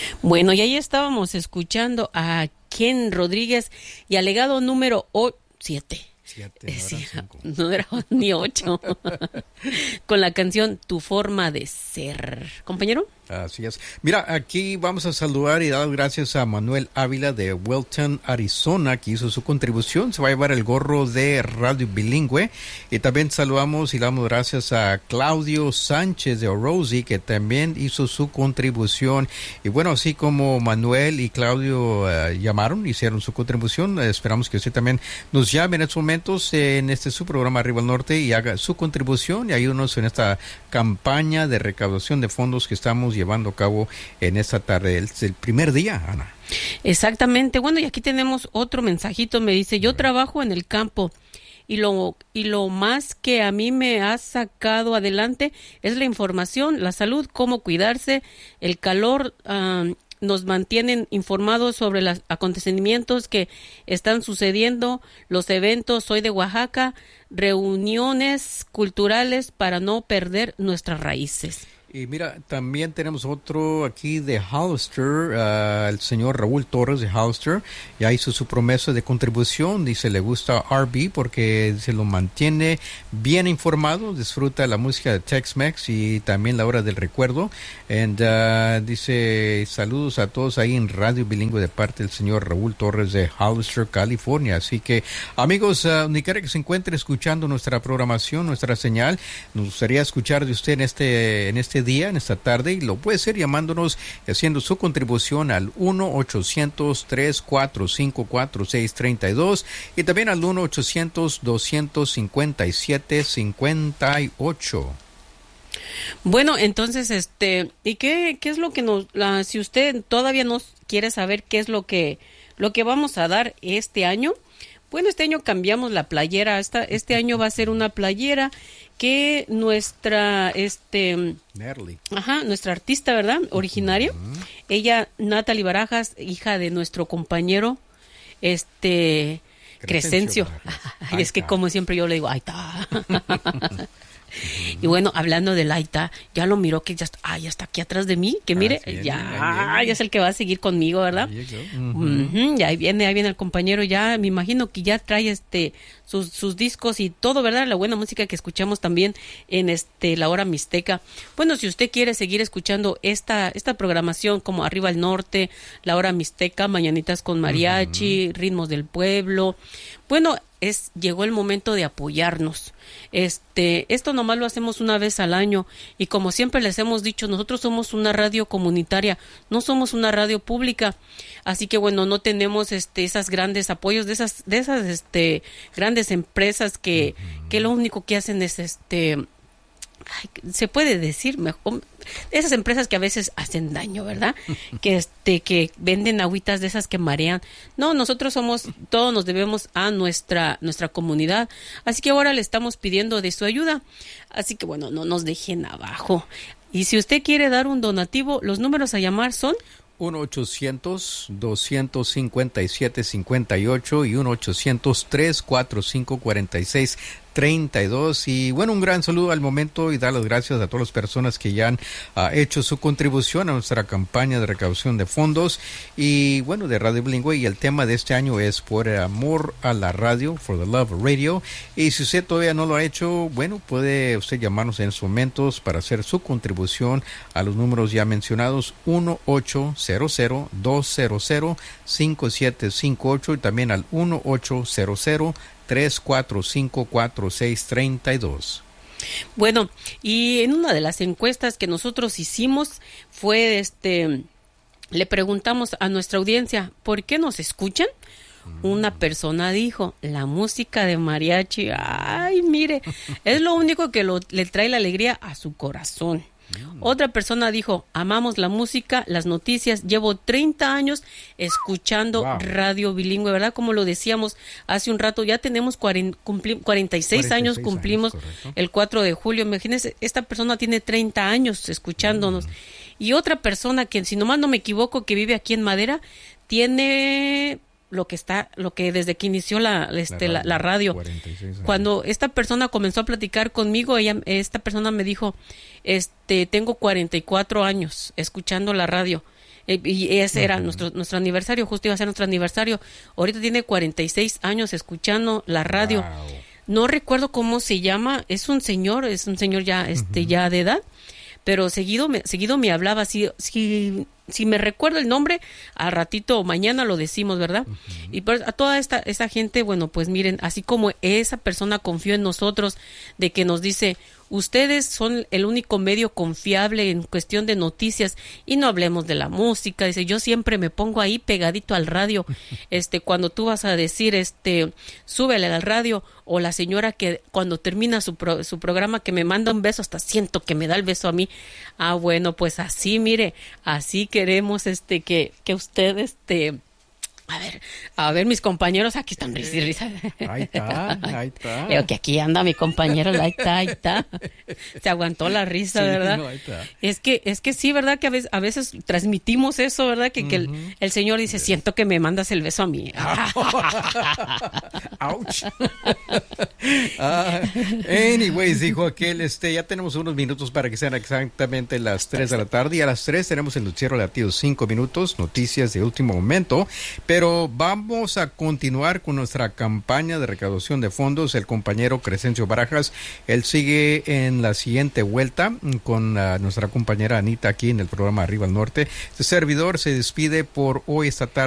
Bueno, y ahí estábamos escuchando a Ken Rodríguez y alegado número 7. No era ni 8. Con la canción Tu Forma de Ser. ¿Compañero? Así es. Mira, aquí vamos a saludar y dar gracias a Manuel Ávila de Welton, Arizona, que hizo su contribución. Se va a llevar el gorro de Radio Bilingüe. Y también saludamos y damos gracias a Claudio Sánchez de Orosi, que también hizo su contribución. Y bueno, así como Manuel y Claudio hicieron su contribución, esperamos que usted también nos llame en estos momentos en su programa Arriba al Norte y haga su contribución y ayúdenos en esta campaña de recaudación de fondos que estamos llevando a cabo en esta tarde. Es el primer día, Ana. Exactamente. Bueno, y aquí tenemos otro mensajito. Me dice, yo trabajo en el campo y lo más que a mí me ha sacado adelante es la información, la salud, cómo cuidarse, el calor. Nos mantienen informados sobre los acontecimientos que están sucediendo, los eventos. Soy de Oaxaca, reuniones culturales para no perder nuestras raíces. Y mira, también tenemos otro aquí de Hollister, el señor Raúl Torres de Hollister. Ya hizo su promesa de contribución. Dice, le gusta RB porque se lo mantiene bien informado, disfruta la música de Tex-Mex y también la hora del recuerdo. Dice, saludos a todos ahí en Radio Bilingüe de parte del señor Raúl Torres de Hollister, California. Así que, amigos, donde quiera que se encuentre escuchando nuestra programación, nuestra señal, nos gustaría escuchar de usted en este día, en esta tarde, y lo puede hacer llamándonos y haciendo su contribución al 1-800-345-4632 y también al 1-800-257-58. Bueno, entonces, ¿y qué es lo que si usted todavía no quiere saber qué es lo que vamos a dar este año? Bueno, este año cambiamos la playera. Este año va a ser una playera que nuestra nuestra artista, ¿verdad? Originaria. Ella, Natalie Barajas, hija de nuestro compañero Crescencio. Ay, es que como siempre yo le digo, ahí está. Y bueno, hablando de Laita, ya lo miró que ya está aquí atrás de mí, que mire, ya es el que va a seguir conmigo, ¿verdad? Ya ahí viene el compañero, ya me imagino que ya trae sus discos y todo, ¿verdad? La buena música que escuchamos también en la hora mixteca. Bueno, si usted quiere seguir escuchando esta programación como Arriba al Norte, la hora mixteca, Mañanitas con Mariachi, Ritmos del Pueblo, bueno, llegó el momento de apoyarnos. Esto nomás lo hacemos una vez al año y como siempre les hemos dicho, nosotros somos una radio comunitaria, no somos una radio pública, así que bueno, no tenemos esas grandes apoyos de esas grandes empresas que lo único que hacen es se puede decir mejor, esas empresas que a veces hacen daño, ¿verdad? que venden agüitas de esas que marean. No, nosotros todos nos debemos a nuestra comunidad. Así que ahora le estamos pidiendo de su ayuda. Así que bueno, no nos dejen abajo. Y si usted quiere dar un donativo, los números a llamar son 1-800-257-58 y 1-800-345-4632. Y bueno, un gran saludo al momento y dar las gracias a todas las personas que ya han hecho su contribución a nuestra campaña de recaudación de fondos y bueno, de Radio Bilingüe. Y el tema de este año es por amor a la radio, for the love of radio. Y si usted todavía no lo ha hecho, bueno, puede usted llamarnos en estos momentos para hacer su contribución a los números ya mencionados, 1-800-200-5758 y también al 1-800-345-4632. Bueno, y en una de las encuestas que nosotros hicimos fue le preguntamos a nuestra audiencia, ¿por qué nos escuchan? Una persona dijo, la música de mariachi, ay, mire, es lo único que le trae la alegría a su corazón. Otra persona dijo, amamos la música, las noticias, llevo 30 años escuchando Radio Bilingüe, ¿verdad? Como lo decíamos hace un rato, ya tenemos 46 años, cumplimos el 4 de julio. Imagínense, esta persona tiene 30 años escuchándonos. Y otra persona que, si nomás no me equivoco, que vive aquí en Madera, tiene lo que desde que inició la radio. 46 años. Cuando esta persona comenzó a platicar conmigo, esta persona me dijo, tengo 44 años escuchando la radio. Y ese era nuestro aniversario, justo iba a ser nuestro aniversario. Ahorita tiene 46 años escuchando la radio. Wow. No recuerdo cómo se llama, es un señor ya, ya de edad, pero seguido me hablaba. Si me recuerdo el nombre, al ratito o mañana lo decimos, ¿verdad? Y pues a toda esa gente, bueno, pues miren, así como esa persona confió en nosotros, de que nos dice, ustedes son el único medio confiable en cuestión de noticias, y no hablemos de la música. Dice, yo siempre me pongo ahí pegadito al radio, cuando tú vas a decir, súbele al radio, o la señora que cuando termina su programa que me manda un beso, hasta siento que me da el beso a mí. Ah, bueno, pues así, mire, así queremos que usted, a ver, mis compañeros aquí están risa. Ahí está. Veo que aquí anda mi compañero, ahí está. Se aguantó la risa, sí, ¿verdad? No, ahí está. Es que sí, ¿verdad? Que a veces transmitimos eso, ¿verdad? Que el Señor dice, siento que me mandas el beso a mí. Ouch. Anyways, dijo aquel, ya tenemos unos minutos para que sean exactamente las 3 de la tarde, y a las 3 tenemos el noticiero latido 5 minutos, noticias de último momento, pero vamos a continuar con nuestra campaña de recaudación de fondos. El compañero Crescencio Barajas, él sigue en la siguiente vuelta con nuestra compañera Anita aquí en el programa Arriba al Norte. Este servidor se despide por hoy esta tarde.